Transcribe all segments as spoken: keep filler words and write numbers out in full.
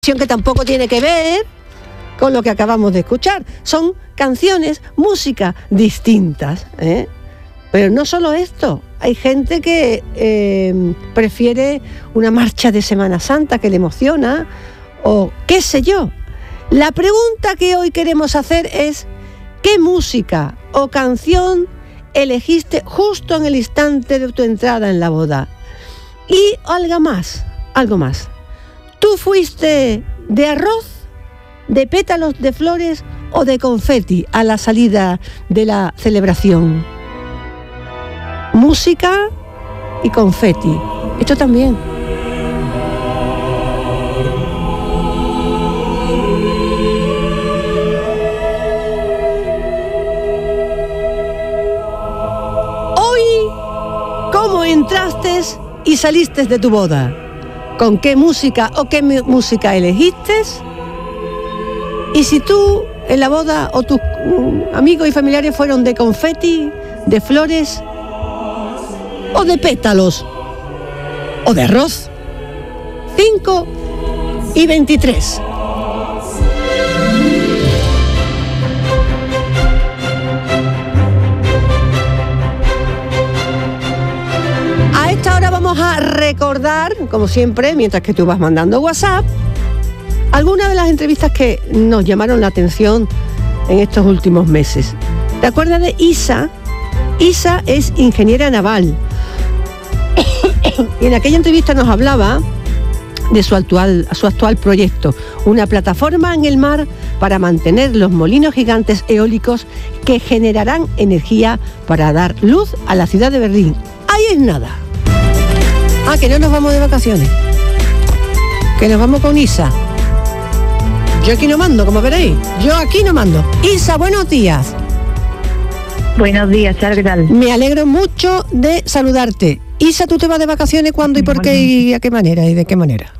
Que tampoco tiene que ver con lo que acabamos de escuchar. Son canciones, música distintas, ¿eh? Pero no solo esto. Hay gente que eh, prefiere una marcha de Semana Santa que le emociona, o qué sé yo. La pregunta que hoy queremos hacer es: ¿qué música o canción elegiste justo en el instante de tu entrada en la boda? Y algo más, algo más. ¿Tú fuiste de arroz, de pétalos de flores o de confeti a la salida de la celebración? Música y confeti. Esto también. Hoy, ¿cómo entraste y saliste de tu boda? ¿Con qué música o qué música elegiste? Y si tú en la boda o tus um, amigos y familiares fueron de confeti, de flores o de pétalos o de arroz. cinco y veintitrés. A esta hora vamos a recordar, como siempre, mientras que tú vas mandando WhatsApp, algunas de las entrevistas que nos llamaron la atención en estos últimos meses. ¿Te acuerdas de Isa? Isa es ingeniera naval. Y en aquella entrevista nos hablaba de su actual, su actual proyecto, una plataforma en el mar para mantener los molinos gigantes eólicos que generarán energía para dar luz a la ciudad de Berlín. Ahí es nada. Ah, que no nos vamos de vacaciones. Que nos vamos con Isa. Yo aquí no mando, como veréis. Yo aquí no mando. Isa, buenos días. Buenos días, Charo, ¿qué tal? Me alegro mucho de saludarte. Isa, ¿tú te vas de vacaciones cuándo y por qué y a qué manera y de qué manera?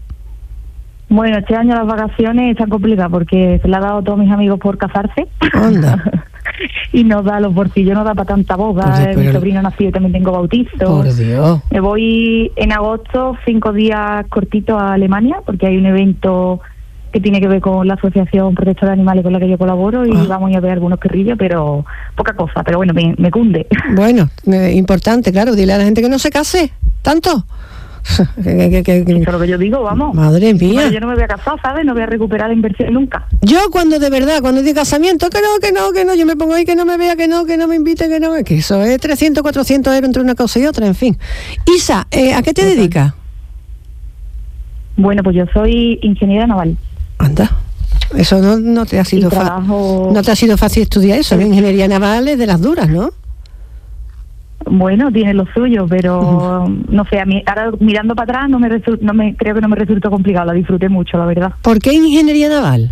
Bueno, este año las vacaciones están complicadas porque se le ha dado a todos mis amigos por casarse. Anda. Y nos da los bolsillos, no da para tanta boda. Dios, mi sobrino nació y también tengo bautizo. Por Dios. Me voy en agosto, cinco días cortitos a Alemania, porque hay un evento que tiene que ver con la Asociación Protectora de Animales con la que yo colaboro y ah. vamos a ir a ver algunos perrillos, pero poca cosa, pero bueno, me, me cunde. Bueno, eh, importante, claro, dile a la gente que no se case, ¿tanto? que, que, que, que... Eso es lo que yo digo, vamos. Madre mía. Bueno, yo no me voy a casar, ¿sabes? No voy a recuperar la inversión nunca. Yo cuando de verdad, cuando digo casamiento, que no, que no, que no, yo me pongo ahí, que no me vea, que no, que no me invite, que no, que eso es trescientos, cuatrocientos euros entre una cosa y otra, en fin. Isa, eh, ¿a qué te okay. dedicas? Bueno, pues yo soy ingeniera naval. Anda, eso no, no te ha sido trabajo... fa- no te ha sido fácil estudiar eso, ¿no? Ingeniería naval es de las duras, ¿no? Bueno, tiene lo suyo, pero uh-huh. no sé, a mí ahora mirando para atrás no me, resu- no me creo que no me resultó complicado, la disfruté mucho, la verdad. ¿Por qué ingeniería naval?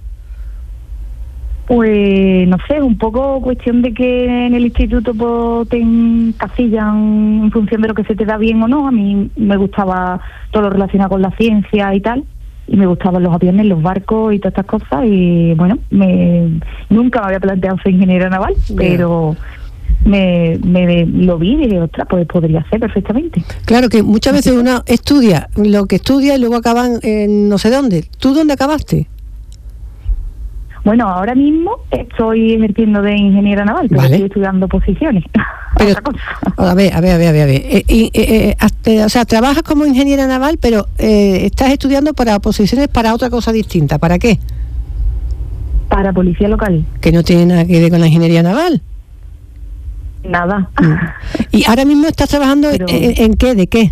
Pues no sé, un poco cuestión de que en el instituto pues, te encasillan en función de lo que se te da bien o no. A mí me gustaba todo lo relacionado con la ciencia y tal, y me gustaban los aviones, los barcos y todas estas cosas, y bueno, me nunca me había planteado ser ingeniera naval, yeah. pero me, me lo vi y dije, ostras, pues podría ser perfectamente. Claro que muchas veces uno estudia lo que estudia y luego acaban en no sé dónde. ¿Tú dónde acabaste? Bueno, ahora mismo estoy ejerciendo de ingeniera naval, pero vale. estoy estudiando posiciones. Pero, a ver, a ver, a ver, a ver. Eh, eh, eh, eh, o sea, trabajas como ingeniera naval, pero eh, estás estudiando para posiciones para otra cosa distinta. ¿Para qué? Para policía local. Que no tiene nada que ver con la ingeniería naval. Nada. ¿Y ahora mismo estás trabajando pero... en, en qué? ¿De qué?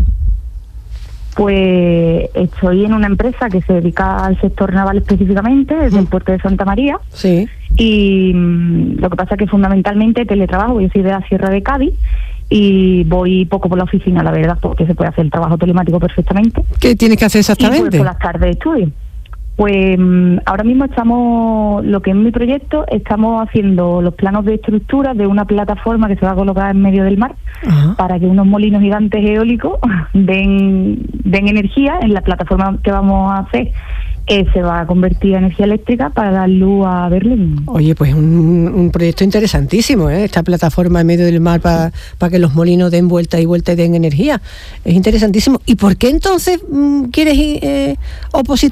Pues estoy en una empresa que se dedica al sector naval específicamente, desde mm. el puerto de Santa María. Sí. Y mmm, lo que pasa es que fundamentalmente teletrabajo, yo soy de la Sierra de Cádiz y voy poco por la oficina, la verdad, porque se puede hacer el trabajo telemático perfectamente. ¿Qué tienes que hacer exactamente? Y pues por las tardes estudio. Pues mmm, ahora mismo estamos, lo que es mi proyecto, estamos haciendo los planos de estructura de una plataforma que se va a colocar en medio del mar. Ajá. Para que unos molinos gigantes eólicos den, den energía en la plataforma que vamos a hacer. que se va a convertir en energía eléctrica para dar luz a Berlín. Oye, pues un, un proyecto interesantísimo, ¿eh? Esta plataforma en medio del mar para pa que los molinos den vuelta y vuelta y den energía. Es interesantísimo. ¿Y por qué entonces mmm, quieres ir eh, opositor